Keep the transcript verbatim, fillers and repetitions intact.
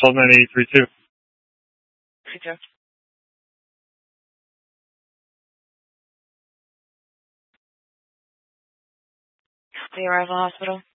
twelve nine eight three two. three two. The arrival hospital.